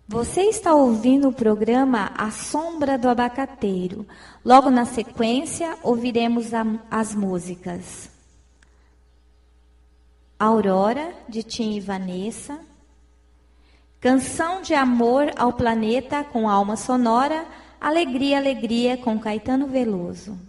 Você está ouvindo o programa A Sombra do Abacateiro. Logo na sequência, ouviremos as músicas Aurora, de Tim e Vanessa, Canção de Amor ao Planeta, com Alma Sonora, Alegria, Alegria, com Caetano Veloso.